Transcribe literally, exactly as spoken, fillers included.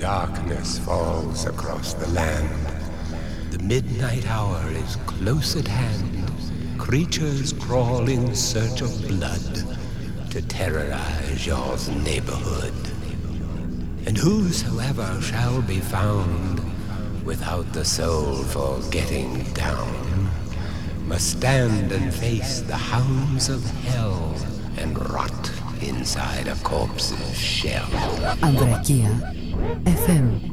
Darkness falls across the land. The midnight hour is close at hand. Creatures crawl in search of blood to terrorize your neighborhood. And whosoever shall be found without the soul for getting down must stand and face the hounds of hell and rot inside a corpse's shell. Andrekia F M